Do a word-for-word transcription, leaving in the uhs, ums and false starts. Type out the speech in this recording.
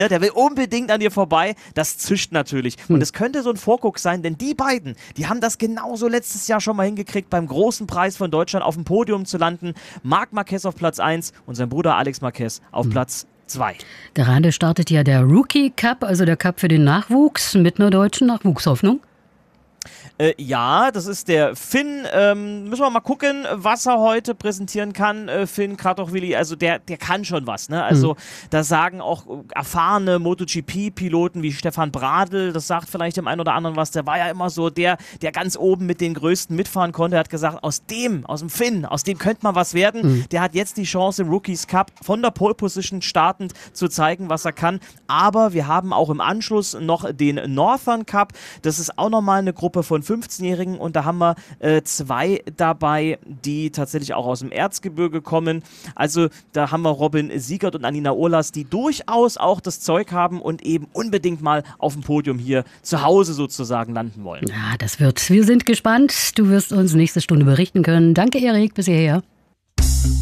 Ja, der will unbedingt an dir vorbei. Das zischt natürlich. Hm. Und es könnte so ein Vorguck sein, denn die beiden, die haben das genauso letztes Jahr schon mal hingekriegt, beim großen Preis von Deutschland auf dem Podium zu landen. Marc Marquez auf Platz eins und sein Bruder Alex Marquez auf hm. Platz zwei. Gerade startet ja der Rookie Cup, also der Cup für den Nachwuchs mit einer deutschen Nachwuchshoffnung. Äh, ja, das ist der Finn. Ähm, müssen wir mal gucken, was er heute präsentieren kann. Äh, Finn Kratochvili, also der, der kann schon was. Ne? Also mhm. da sagen auch erfahrene MotoGP-Piloten wie Stefan Bradl, das sagt vielleicht dem einen oder anderen was. Der war ja immer so der, der ganz oben mit den Größten mitfahren konnte. Er hat gesagt, aus dem, aus dem Finn, aus dem könnte mal was werden. Mhm. Der hat jetzt die Chance im Rookies Cup von der Pole Position startend zu zeigen, was er kann. Aber wir haben auch im Anschluss noch den Northern Cup. Das ist auch nochmal eine Gruppe von fünfzehnjährigen und da haben wir äh, zwei dabei, die tatsächlich auch aus dem Erzgebirge kommen. Also da haben wir Robin Siegert und Anina Urlas, die durchaus auch das Zeug haben und eben unbedingt mal auf dem Podium hier zu Hause sozusagen landen wollen. Ja, das wird. Wir sind gespannt. Du wirst uns nächste Stunde berichten können. Danke, Erik. Bis hierher.